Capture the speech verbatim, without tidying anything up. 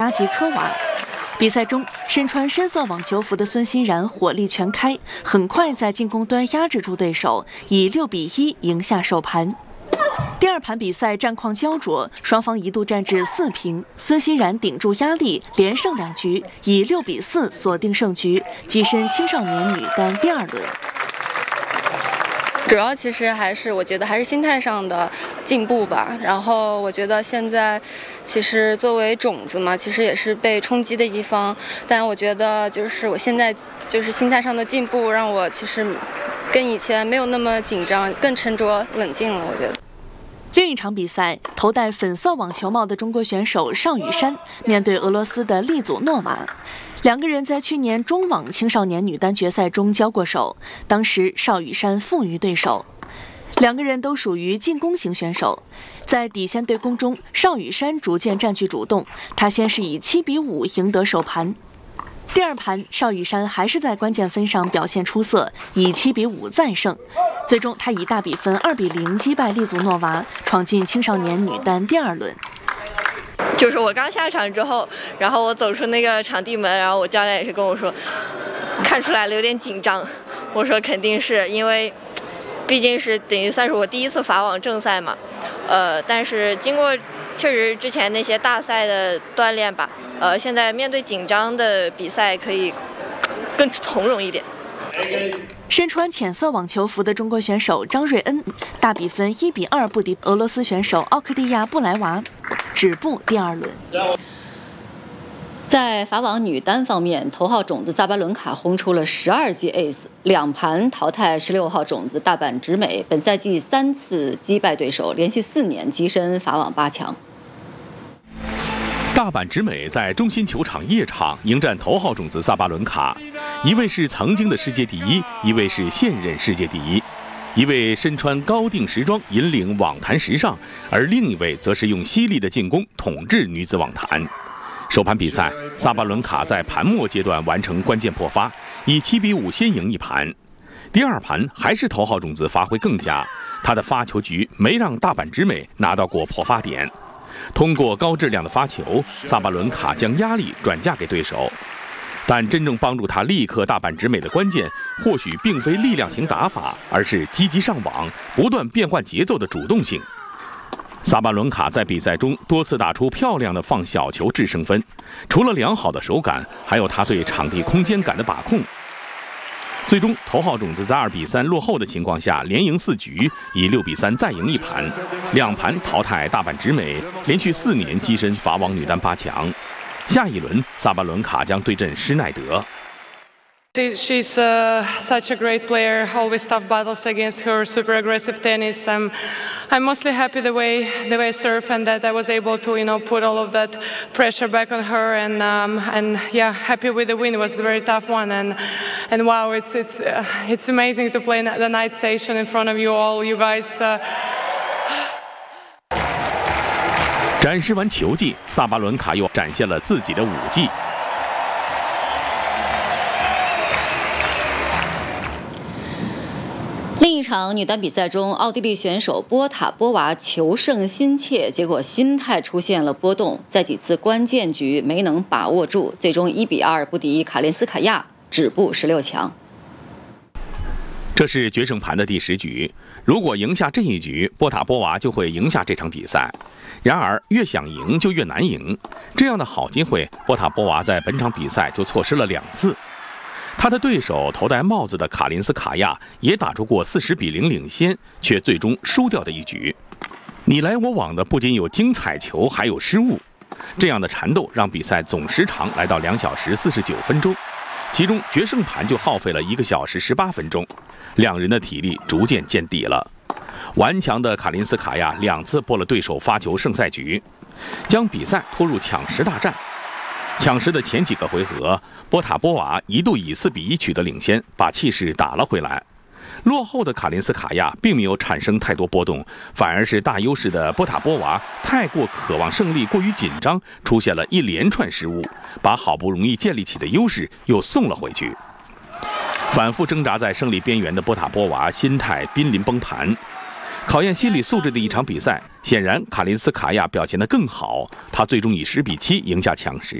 拉吉科娃。比赛中，身穿深色网球服的孙欣然火力全开，很快在进攻端压制住对手，以六比一赢下首盘。第二盘比赛战况焦灼，双方一度战至四平。孙欣然顶住压力，连胜两局，以六比四锁定胜局，跻身青少年女单第二轮。 主要其实还是我觉得还是心态上的进步吧。然后我觉得现在其实作为种子嘛，其实也是被冲击的一方。但我觉得就是我现在就是心态上的进步，让我其实跟以前没有那么紧张，更沉着冷静了。我觉得。 另一场比赛，头戴粉色网球帽的中国选手邵雨珊面对俄罗斯的利祖诺娃，两个人在去年中网青少年女单决赛中交过手，当时邵雨珊负于对手。两个人都属于进攻型选手，在底线对攻中，邵雨珊逐渐占据主动，她先是以七比五赢得首盘。第二盘，邵雨珊还是在关键分上表现出色，以七比五再胜。最终，她以大比分二比零击败利祖诺娃，闯进青少年女单第二轮。 就是我刚下场之后，然后我走出那个场地门，然后我教练也是跟我说，看出来了有点紧张。我说肯定是因为，毕竟是等于算是我第一次法网正赛嘛，呃，但是经过。确实，之前那些大赛的锻炼吧，呃，现在面对紧张的比赛可以更从容一点。 身穿浅色网球服的中国选手张瑞恩，大比分一比二不敌俄罗斯选手奥克蒂亚布莱娃，止步第二轮。 在法网女单方面，头号种子萨巴伦卡轰出了十二记 ace， 两盘淘汰十六号种子大阪直美，本赛季三次击败对手，连续四年跻身法网八强。 大阪直美在中心球场夜场迎战头号种子萨巴伦卡，一位是曾经的世界第一，一位是现任世界第一，一位身穿高定时装引领网坛时尚，而另一位则是用犀利的进攻统治女子网坛。首盘比赛，萨巴伦卡在盘末阶段完成关键破发，以七比五先赢一盘。第二盘还是头号种子发挥更佳，他的发球局没让大阪直美拿到过破发点。通过高质量的发球，萨巴伦卡将压力转嫁给对手。但真正帮助他力克大阪直美的关键，或许并非力量型打法，而是积极上网、不断变换节奏的主动性。萨巴伦卡在比赛中多次打出漂亮的放小球制胜分，除了良好的手感，还有他对场地空间感的把控。最终，头号种子在二比三落后的情况下，连赢四局，以六比三再赢一盘，两盘淘汰大阪直美，连续四年跻身法网女单八强。下一轮，萨巴伦卡将对阵施耐德。 She's uh, such a great player, always tough battles against her, super aggressive tennis. I'm, I'm mostly happy the way the way I serve and that I was able to, you know, put all of that pressure back on her and um, and yeah, happy with the win. It was a very tough one and and wow, it's it's uh, it's amazing to play the night station in front of you all, you guys. Uh, 展示完球技，萨巴伦卡又展现了自己的武技。 另一场女单比赛中，奥地利选手波塔波娃求胜心切，结果心态出现了波动，在几次关键局没能把握住，最终一比二不敌卡林斯卡娅，止步十六强。 这是决胜盘的第十局，如果赢下这一局，波塔波娃就会赢下这场比赛。然而，越想赢就越难赢，这样的好机会，波塔波娃在本场比赛就错失了两次。他的对手头戴帽子的卡林斯卡娅也打出过四十比零领先，却最终输掉的一局。你来我往的不仅有精彩球，还有失误。这样的缠斗让比赛总时长来到两小时四十九分钟，其中决胜盘就耗费了一个小时十八分钟，两人的体力逐渐见底了。顽强的卡林斯卡娅两次破了对手发球胜赛局，将比赛拖入抢十大战。抢十的前几个回合，波塔波娃一度以四比一取得领先，把气势打了回来。落后的卡林斯卡娅并没有产生太多波动，反而是大优势的波塔波娃太过渴望胜利，过于紧张，出现了一连串失误，把好不容易建立起的优势又送了回去。反复挣扎在胜利边缘的波塔波娃心态濒临崩盘。考验心理素质的一场比赛，显然卡林斯卡娅表现得更好，她最终以十比七赢下抢十。